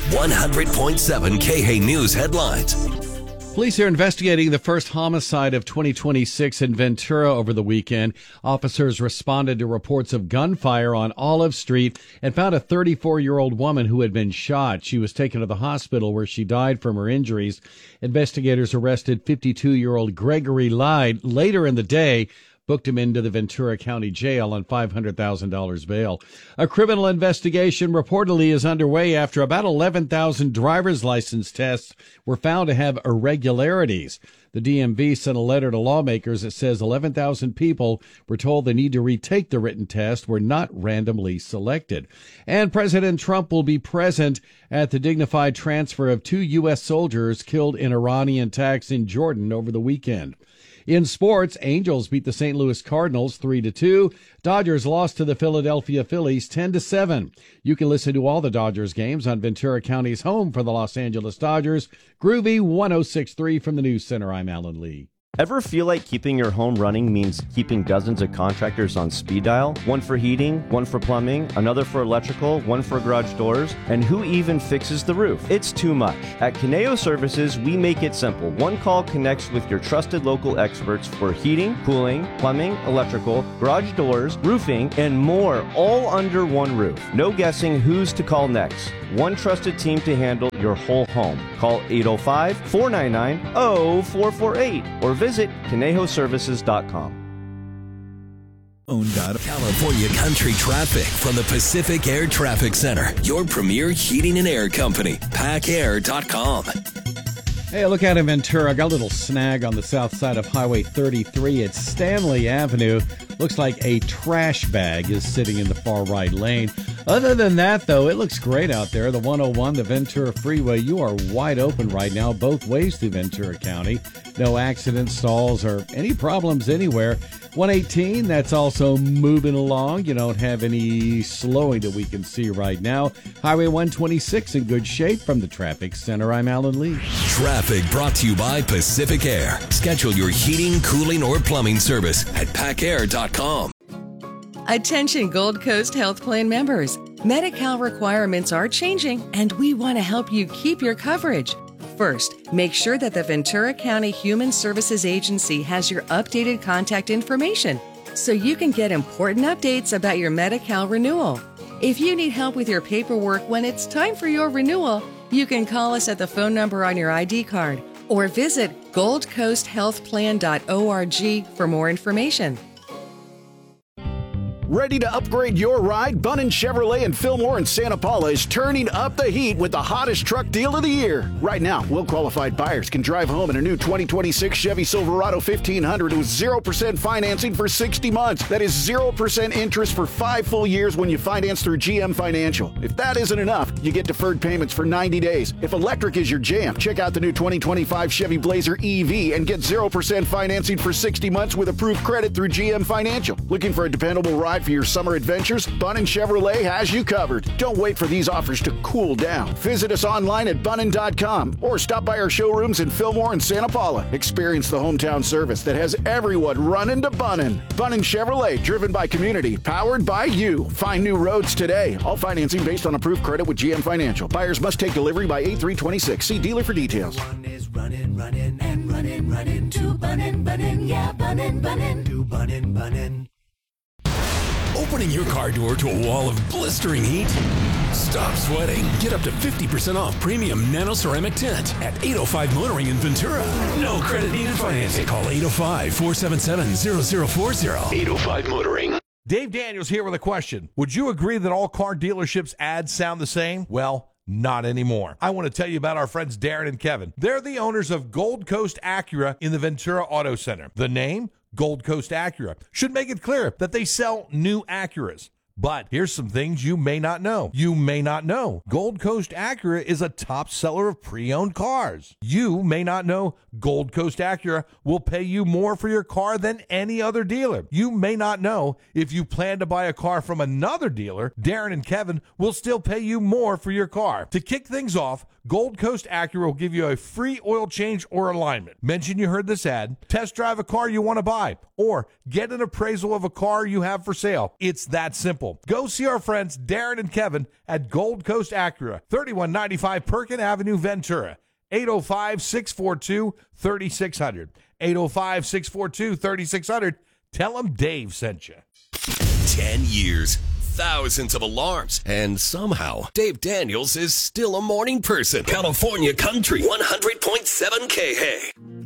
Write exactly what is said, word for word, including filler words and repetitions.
one hundred point seven K H A News headlines. Police are investigating the first homicide of twenty twenty-six in Ventura over the weekend. Officers responded to reports of gunfire on Olive Street and found a thirty-four-year-old woman who had been shot. She was taken to the hospital where she died from her injuries. Investigators arrested fifty-two-year-old Gregory Lyde later in the day, booked him into the Ventura County Jail on five hundred thousand dollars bail. A criminal investigation reportedly is underway after about eleven thousand driver's license tests were found to have irregularities. The D M V sent a letter to lawmakers that says eleven thousand people were told they need to retake the written test, were not randomly selected. And President Trump will be present at the dignified transfer of two U S soldiers killed in Iranian attacks in Jordan over the weekend. In sports, Angels beat the Saint Louis Cardinals three to two. Dodgers lost to the Philadelphia Phillies ten to seven. You can listen to all the Dodgers games on Ventura County's home for the Los Angeles Dodgers. Groovy one oh six point three from the News Center. I'm Alan Lee. Ever feel like keeping your home running means keeping dozens of contractors on speed dial? One for heating, one for plumbing, another for electrical, one for garage doors, and who even fixes the roof? It's too much. At Conejo Services, we make it simple. One call connects with your trusted local experts for heating, cooling, plumbing, electrical, garage doors, roofing, and more, all under one roof. No guessing who's to call next. One trusted team to handle your whole home. Call eight oh five, four nine nine, oh four four eight or visit Conejo Services dot com. California Country Traffic from the Pacific Air Traffic Center, your premier heating and air company, pac air dot com. Hey, look out in Ventura. I got a little snag on the south side of Highway thirty-three at Stanley Avenue. Looks like a trash bag is sitting in the far right lane. Other than that, though, it looks great out there. The one oh one, the Ventura Freeway, you are wide open right now, both ways through Ventura County. No accidents, stalls, or any problems anywhere. one eighteen, that's also moving along. You don't have any slowing that we can see right now. Highway one twenty-six in good shape. From the Traffic Center, I'm Alan Lee. Traffic brought to you by Pacific Air. Schedule your heating, cooling, or plumbing service at pac air dot com. Attention Gold Coast Health Plan members. Medi-Cal requirements are changing, and we want to help you keep your coverage. First, make sure that the Ventura County Human Services Agency has your updated contact information so you can get important updates about your Medi-Cal renewal. If you need help with your paperwork when it's time for your renewal, you can call us at the phone number on your I D card or visit gold coast health plan dot org for more information. Ready to upgrade your ride? Bunnin Chevrolet in Fillmore and Santa Paula is turning up the heat with the hottest truck deal of the year. Right now, well-qualified buyers can drive home in a new twenty twenty-six Chevy Silverado fifteen hundred with zero percent financing for sixty months. That is zero percent interest for five full years when you finance through G M Financial. If that isn't enough, you get deferred payments for ninety days. If electric is your jam, check out the new twenty twenty-five Chevy Blazer E V and get zero percent financing for sixty months with approved credit through G M Financial. Looking for a dependable ride for your summer adventures? Bunnin Chevrolet has you covered. Don't wait for these offers to cool down. Visit us online at bunnin dot com or stop by our showrooms in Fillmore and Santa Paula. Experience the hometown service that has everyone running to Bunnin. Bunnin Chevrolet, driven by community, powered by you. Find new roads today. All financing based on approved credit with G M Financial. Buyers must take delivery by eight three twenty-six. See dealer for details. One is running, running, and running, running to Bunnin, Bunnin, yeah, Bunnin, Bunnin, to Bunnin, Bunnin. Opening your car door to a wall of blistering heat? Stop sweating. Get up to fifty percent off premium nano ceramic tint at eight oh five Motoring in Ventura. No credit needed financing. Call eight oh five, four seven seven, zero zero four zero. eight oh five Motoring. Dave Daniels here with a question. Would you agree that all car dealerships ads sound the same? Well, not anymore. I want to tell you about our friends Darren and Kevin. They're the owners of Gold Coast Acura in the Ventura Auto Center. The name? Gold Coast Acura should make it clear that they sell new Acuras. But here's some things you may not know. You may not know Gold Coast Acura is a top seller of pre-owned cars. You may not know Gold Coast Acura will pay you more for your car than any other dealer. You may not know if you plan to buy a car from another dealer, Darren and Kevin will still pay you more for your car. To kick things off, Gold Coast Acura will give you a free oil change or alignment. Mention you heard this ad, test drive a car you want to buy, or get an appraisal of a car you have for sale. It's that simple. affordable. Go see our friends Darren and Kevin at Gold Coast Acura, thirty-one ninety-five Perkin Avenue, Ventura. eight oh five, six four two, three six zero zero. eight oh five, six four two, three six zero zero. Tell them Dave sent you. Ten years, thousands of alarms, and somehow Dave Daniels is still a morning person. California Country one hundred point seven K H.